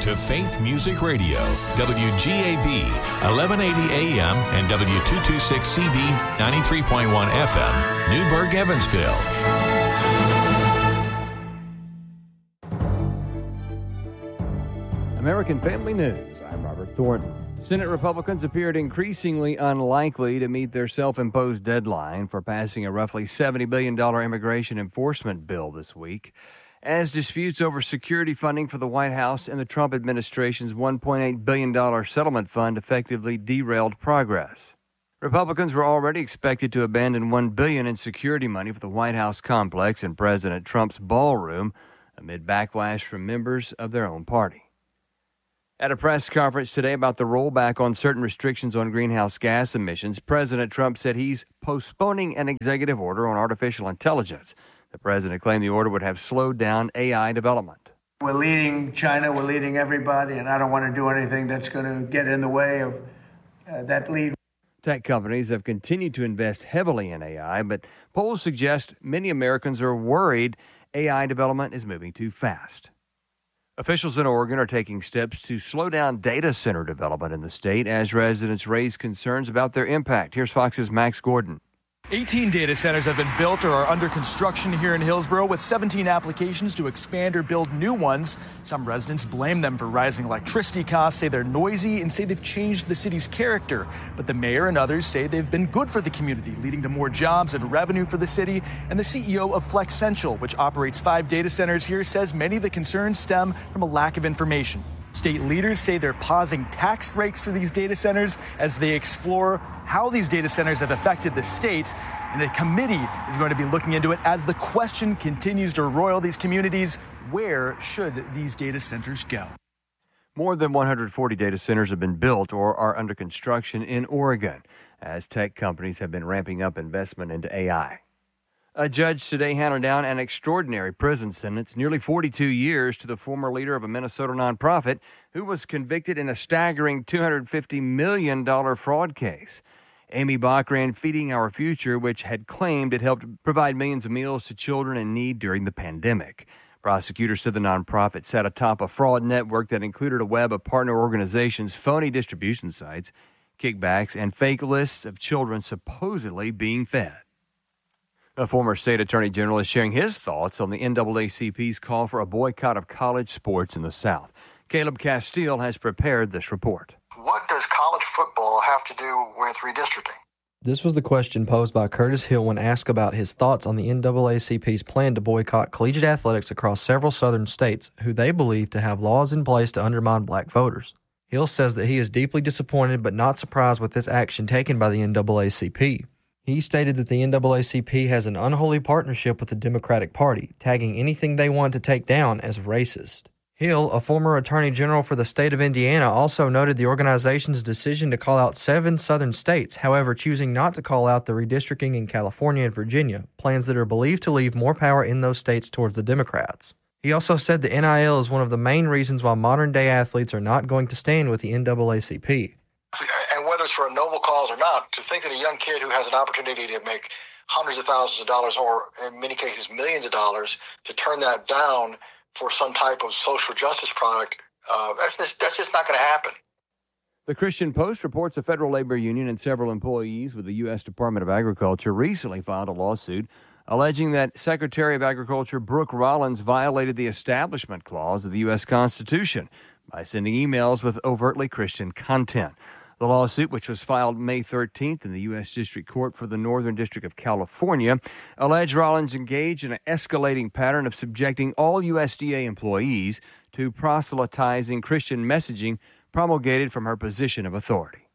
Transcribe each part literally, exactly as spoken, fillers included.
to Faith Music Radio, W G A B, eleven eighty A M and W two twenty-six C B, ninety-three point one F M, Newburgh, Evansville. American Family News, I'm Robert Thornton. Senate Republicans appeared increasingly unlikely to meet their self-imposed deadline for passing a roughly seventy billion dollars immigration enforcement bill this week, as disputes over security funding for the White House and the Trump administration's one point eight billion dollars settlement fund effectively derailed progress. Republicans were already expected to abandon one billion dollars in security money for the White House complex and President Trump's ballroom amid backlash from members of their own party. At a press conference today about the rollback on certain restrictions on greenhouse gas emissions, President Trump said he's postponing an executive order on artificial intelligence. The president claimed the order would have slowed down A I development. We're leading China, we're leading everybody, and I don't want to do anything that's going to get in the way of uh, that lead. Tech companies have continued to invest heavily in A I, but polls suggest many Americans are worried A I development is moving too fast. Officials in Oregon are taking steps to slow down data center development in the state as residents raise concerns about their impact. Here's Fox's Max Gordon. eighteen data centers have been built or are under construction here in Hillsborough, with seventeen applications to expand or build new ones. Some residents blame them for rising electricity costs, say they're noisy, and say they've changed the city's character. But the mayor and others say they've been good for the community, leading to more jobs and revenue for the city. And the C E O of Flexential, which operates five data centers here, says many of the concerns stem from a lack of information. State leaders say they're pausing tax breaks for these data centers as they explore how these data centers have affected the state. And a committee is going to be looking into it as the question continues to roil these communities. Where should these data centers go? More than one hundred forty data centers have been built or are under construction in Oregon as tech companies have been ramping up investment into A I. A judge today handed down an extraordinary prison sentence, nearly forty-two years, to the former leader of a Minnesota nonprofit who was convicted in a staggering two hundred fifty million dollars fraud case. Amy Bach ran Feeding Our Future, which had claimed it helped provide millions of meals to children in need during the pandemic. Prosecutors said the nonprofit sat atop a fraud network that included a web of partner organizations, phony distribution sites, kickbacks, and fake lists of children supposedly being fed. A former state attorney general is sharing his thoughts on the N double A C P's call for a boycott of college sports in the South. Caleb Castile has prepared this report. What does college football have to do with redistricting? This was the question posed by Curtis Hill when asked about his thoughts on the N double A C P's plan to boycott collegiate athletics across several southern states, who they believe to have laws in place to undermine black voters. Hill says that he is deeply disappointed but not surprised with this action taken by the N double A C P. He stated that the N double A C P has an unholy partnership with the Democratic Party, tagging anything they want to take down as racist. Hill, a former attorney general for the state of Indiana, also noted the organization's decision to call out seven southern states, however choosing not to call out the redistricting in California and Virginia, plans that are believed to leave more power in those states towards the Democrats. He also said the N I L is one of the main reasons why modern-day athletes are not going to stand with the N double A C P. And whether it's for a noble cause or not, to think that a young kid who has an opportunity to make hundreds of thousands of dollars, or in many cases millions of dollars, to turn that down for some type of social justice product, uh, that's just, that's just not going to happen. The Christian Post reports a federal labor union and several employees with the U S Department of Agriculture recently filed a lawsuit alleging that Secretary of Agriculture Brooke Rollins violated the Establishment Clause of the U S Constitution by sending emails with overtly Christian content. The lawsuit, which was filed May thirteenth in the U S District Court for the Northern District of California, alleged Rollins engaged in an escalating pattern of subjecting all U S D A employees to proselytizing Christian messaging promulgated from her position of authority.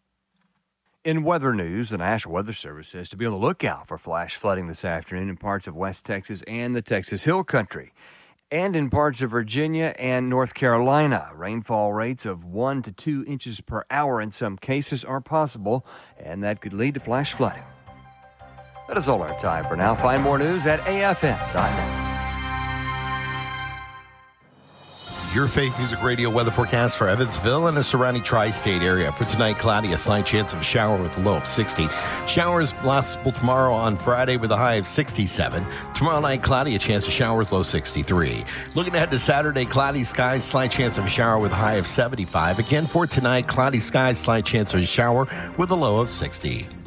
In weather news, the National Weather Service says to be on the lookout for flash flooding this afternoon in parts of West Texas and the Texas Hill Country. And in parts of Virginia and North Carolina, rainfall rates of one to two inches per hour in some cases are possible, and that could lead to flash flooding. That is all our time for now. Find more news at A F M dot net. your Faith Music Radio weather forecast for Evansville and the surrounding tri-state area. For tonight, cloudy, a slight chance of a shower with a low of sixty. Showers possible tomorrow on Friday with a high of sixty-seven. Tomorrow night, cloudy, a chance of showers, low sixty-three. Looking ahead to Saturday, cloudy skies, slight chance of a shower with a high of seventy-five. Again, for tonight, cloudy skies, slight chance of a shower with a low of sixty.